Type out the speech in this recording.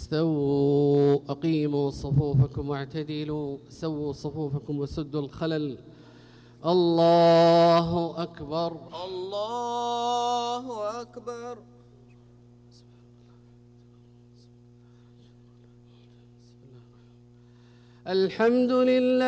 استووا أقيموا صفوفكم واعتدلوا سووا صفوفكم وسدوا الخلل. الله أكبر الله أكبر. الحمد لله.